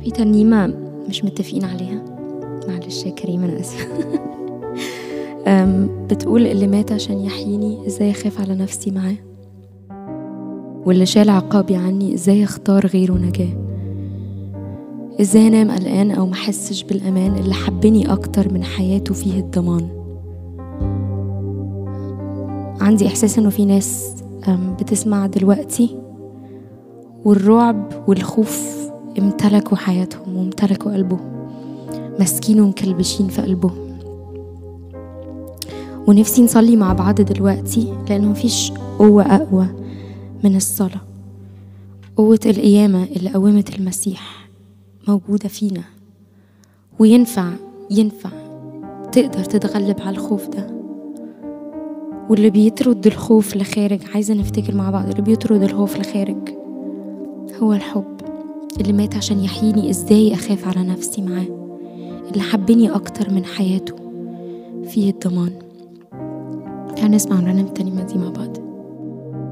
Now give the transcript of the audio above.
في ترنيمة مش متفقين عليها، معلش يا كريم أنا آسفة. بتقول اللي مات عشان يحييني ازاي اخاف على نفسي معاه، واللي شال عقابي عني ازاي اختار غيره نجاة، ازاي انام قلقان او محسش بالامان اللي حبني اكتر من حياته فيه الضمان. عندي احساس انه في ناس بتسمع دلوقتي والرعب والخوف امتلكوا حياتهم وامتلكوا قلبهم، مسكين ومكلبشين في قلبهم. ونفسي نصلي مع بعض دلوقتي، لأنه مفيش قوة أقوى من الصلاة. قوة القيامة اللي قومت المسيح موجودة فينا، وينفع تقدر تتغلب على الخوف ده. واللي بيطرد الخوف لخارج، عايزة نفتكر مع بعض، اللي بيطرد الخوف لخارج هو الحب اللي مات عشان يحييني ازاي أخاف على نفسي معاه، اللي حبني أكتر من حياته فيه الضمان. هنسمع رنم الترنيمة دي مع بعض.